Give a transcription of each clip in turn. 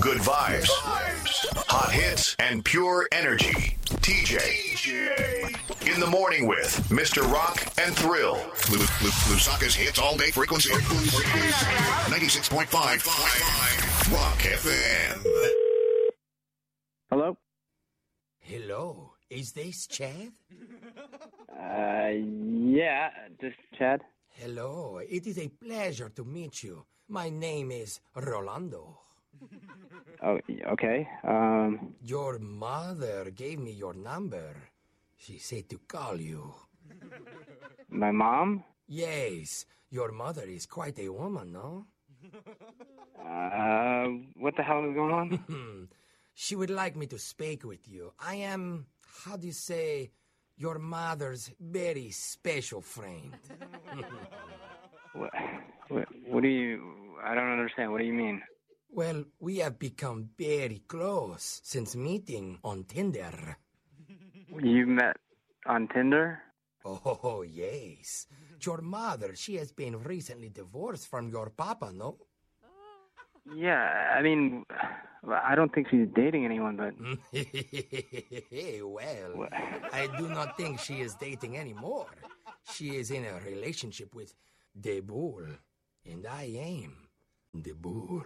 Good vibes, hot hits, and pure energy. TJ. In the morning with Mr. Rock and Thrill. Lusaka's hits all day frequency. 96.5 Rock FM. Hello? Hello, is this Chad? Yeah, this is Chad. Hello, it is a pleasure to meet you. My name is Rolando. Oh, okay. Your mother gave me your number. She said to call you. My mom? Yes, your mother is quite a woman, no? What the hell is going on? She would like me to speak with you. I am, how do you say, your mother's very special friend. What do you... I don't understand. What do you mean? Well, we have become very close since meeting on Tinder. You met on Tinder? Oh, yes. Your mother, she has been recently divorced from your papa, no? Yeah, I mean, I don't think she's dating anyone, but... Well, I do not think she is dating anymore. She is in a relationship with the Bull, and I am the Bull.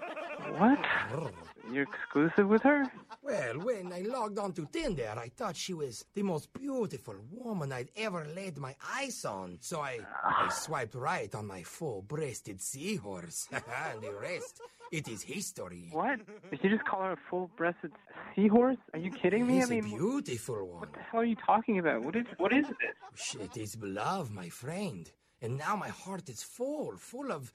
What? You're exclusive with her? Well, when I logged onto Tinder, I thought she was the most beautiful woman I'd ever laid my eyes on. So I swiped right on my full-breasted seahorse. And the rest, it is history. What? Did you just call her a full-breasted seahorse? Are you kidding me? It's a beautiful one. What the hell are you talking about? What is this? It is love, my friend. And now my heart is full of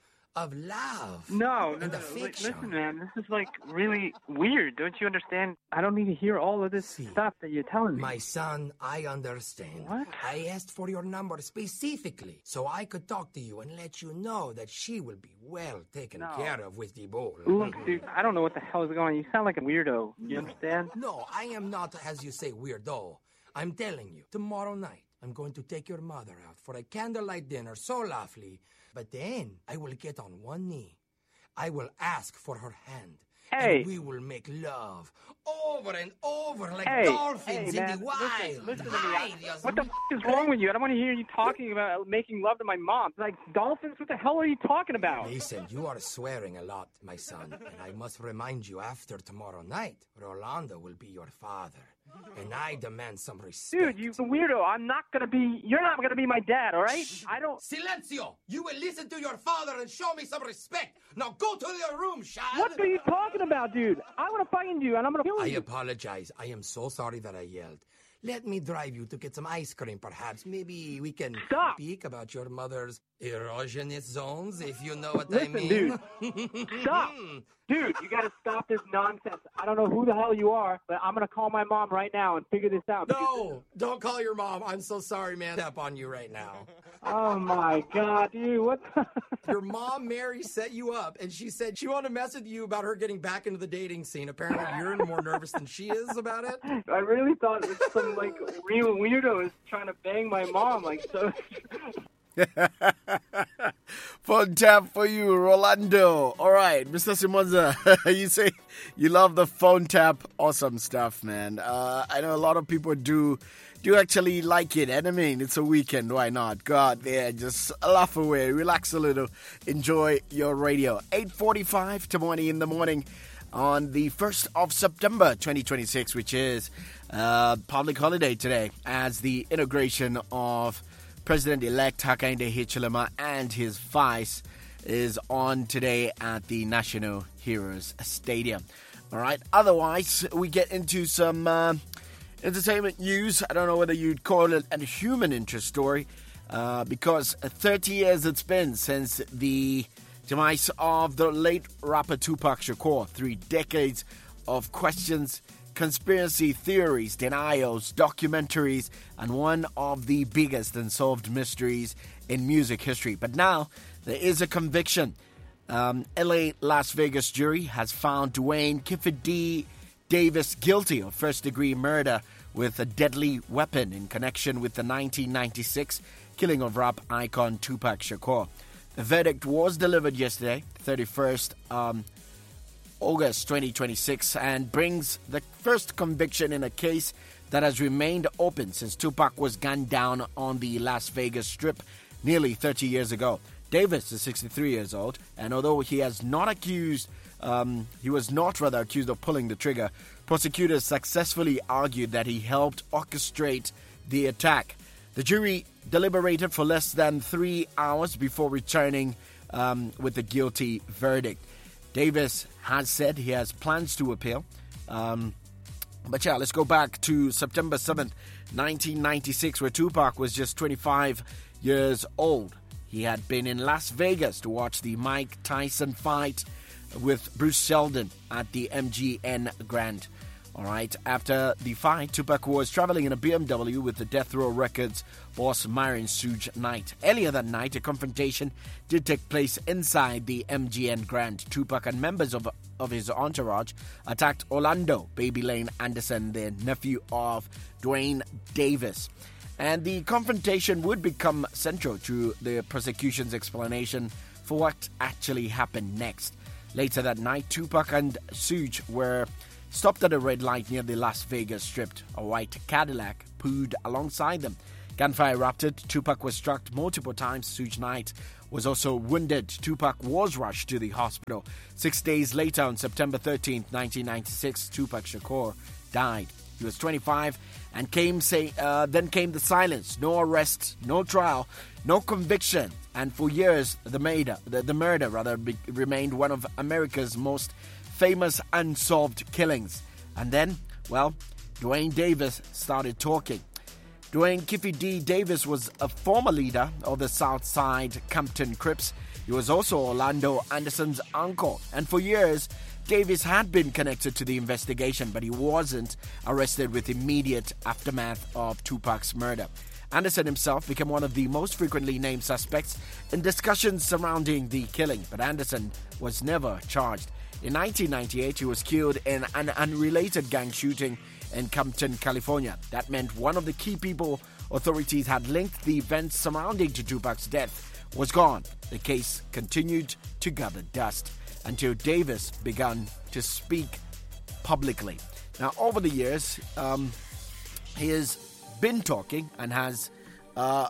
love. No, and affection. Listen, man, this is like really weird. Don't you understand? I don't need to hear all of this stuff that you're telling me. My son, I understand. What? I asked for your number specifically so I could talk to you and let you know that she will be well taken care of with the Bull. Look, dude, I don't know what the hell is going on. You sound like a weirdo. You understand? No, I am not, as you say, weirdo. I'm telling you, tomorrow night, I'm going to take your mother out for a candlelight dinner so lovely. But then I will get on one knee. I will ask for her hand. Hey. And we will make love over and over like Hey, dolphins in man, the wild. Listen to me. What the is wrong with you? I don't want to hear you talking about making love to my mom. Like dolphins? What the hell are you talking about? Listen, you are swearing a lot, my son. And I must remind you, after tomorrow night, Rolando will be your father. And I demand some respect. Dude, you weirdo. You're not gonna be my dad, all right? Shh. I don't... Silencio! You will listen to your father and show me some respect. Now go to your room, Shad. What are you talking about, dude? I'm gonna find you and I'm gonna kill you. I apologize. I am so sorry that I yelled. Let me drive you to get some ice cream, perhaps. Maybe we can speak about your mother's erogenous zones, if you know what I mean. Dude. Stop. Dude, you gotta stop this nonsense. I don't know who the hell you are, but I'm gonna call my mom right now and figure this out. No, don't call your mom. I'm so sorry, man. Tap on you right now. Oh my God, dude, what the... Your mom, Mary, set you up, and she said she wanted to mess with you about her getting back into the dating scene. Apparently, you're more nervous than she is about it. I really thought it was some, like, real weirdo is trying to bang my mom, like, so... Phone tap for you, Rolando. All right, Mr. Simonza, you say you love the phone tap. Awesome stuff, man. I know a lot of people do actually like it. And I mean, it's a weekend. Why not? Go out there, just laugh away, relax a little, enjoy your radio. 8:45 to morning in the morning on the 1st of September 2026, which is public holiday today, as the inauguration of President-elect Hakainde Hichilema and his vice is on today at the National Heroes Stadium. All right. Otherwise, we get into some entertainment news. I don't know whether you'd call it a human interest story, because 30 years it's been since the demise of the late rapper Tupac Shakur. 3 decades of questions, conspiracy theories, denials, documentaries, and one of the biggest unsolved mysteries in music history. But now there is a conviction. LA Las Vegas jury has found Dwayne Kifford D. Davis guilty of first-degree murder with a deadly weapon in connection with the 1996 killing of rap icon Tupac Shakur. The verdict was delivered yesterday, 31st August 2026 and brings the first conviction in a case that has remained open since Tupac was gunned down on the Las Vegas Strip nearly 30 years ago. Davis is 63 years old, and although he was not accused of pulling the trigger, prosecutors successfully argued that he helped orchestrate the attack. The jury deliberated for less than 3 hours before returning with a guilty verdict. Davis has said he has plans to appeal. But let's go back to September 7th, 1996, where Tupac was just 25 years old. He had been in Las Vegas to watch the Mike Tyson fight with Bruce Seldon at the MGM Grand. All right. After the fight, Tupac was traveling in a BMW with the Death Row Records boss Myron Suge Knight. Earlier that night, a confrontation did take place inside the MGM Grand. Tupac and members of his entourage attacked Orlando Baby Lane Anderson, the nephew of Duane Davis. And the confrontation would become central to the prosecution's explanation for what actually happened next. Later that night, Tupac and Suge were stopped at a red light near the Las Vegas Strip. A white Cadillac pulled alongside them. Gunfire erupted. Tupac was struck multiple times. Suge Knight was also wounded. Tupac was rushed to the hospital. 6 days later, on September 13th, 1996, Tupac Shakur died. He was 25, and then came the silence. No arrest, no trial, no conviction. And for years, the murder remained one of America's most famous unsolved killings. And then, Duane Davis started talking. Duane Kiffy D. Davis was a former leader of the Southside Compton Crips. He was also Orlando Anderson's uncle. And for years, Davis had been connected to the investigation, but he wasn't arrested with immediate aftermath of Tupac's murder. Anderson himself became one of the most frequently named suspects in discussions surrounding the killing, but Anderson was never charged. In 1998, he was killed in an unrelated gang shooting in Compton, California. That meant one of the key people authorities had linked the events surrounding Tupac's death was gone. The case continued to gather dust until Davis began to speak publicly. Now, over the years, he has been talking and has, on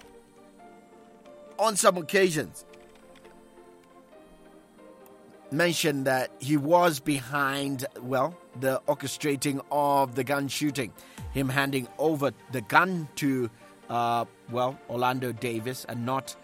some occasions, mentioned that he was behind, the orchestrating of the gun shooting. Him handing over the gun to, Orlando Davis and not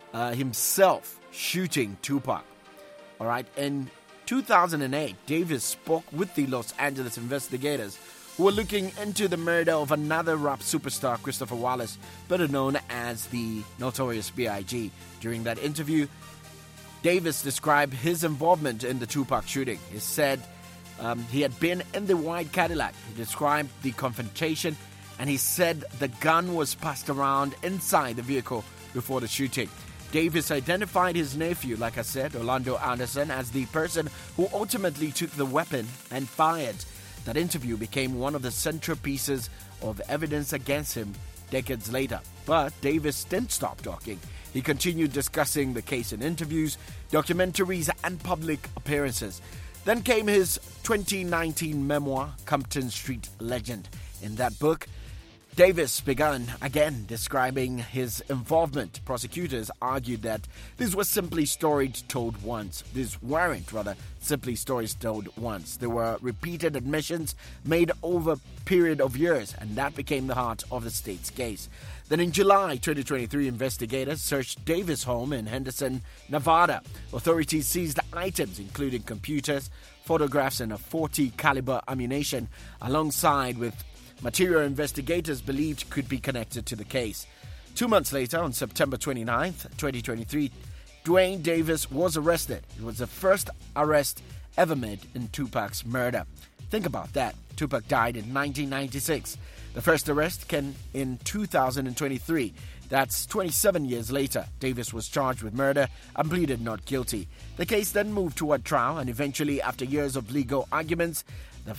himself shooting Tupac. All right. In 2008, Davis spoke with the Los Angeles investigators who were looking into the murder of another rap superstar, Christopher Wallace, better known as the Notorious B.I.G. During that interview, Davis described his involvement in the Tupac shooting. He said he had been in the white Cadillac. He described the confrontation, and he said the gun was passed around inside the vehicle before the shooting. Davis identified his nephew, like I said, Orlando Anderson, as the person who ultimately took the weapon and fired. That interview became one of the central pieces of evidence against him decades later. But Davis didn't stop talking. He continued discussing the case in interviews, documentaries, and public appearances. Then came his 2019 memoir, Compton Street Legend. In that book, Davis began again describing his involvement. Prosecutors argued that these were simply stories told once. These weren't, simply stories told once. They were repeated admissions made over a period of years, and that became the heart of the state's case. Then in July 2023, investigators searched Davis' home in Henderson, Nevada. Authorities seized items including computers, photographs, and a .40 caliber ammunition, alongside with material investigators believed could be connected to the case. 2 months later, on September 29th, 2023, Duane Davis was arrested. It was the first arrest ever made in Tupac's murder. Think about that. Tupac died in 1996. The first arrest came in 2023. That's 27 years later. Davis was charged with murder and pleaded not guilty. The case then moved toward trial, and eventually, after years of legal arguments, the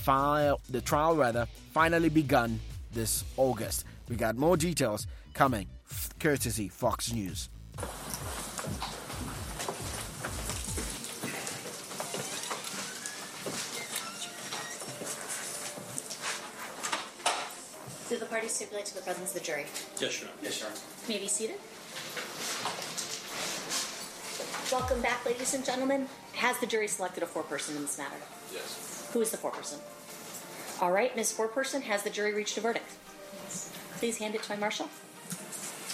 trial finally begun this August. We got more details coming, courtesy Fox News. Do the parties stipulate to the presence of the jury? Yes, Your Honor. Yes, Your Honor. May be seated. Welcome back, ladies and gentlemen. Has the jury selected a foreperson in this matter? Yes. Who is the foreperson? All right, Ms. Foreperson, has the jury reached a verdict? Yes. Please hand it to my marshal.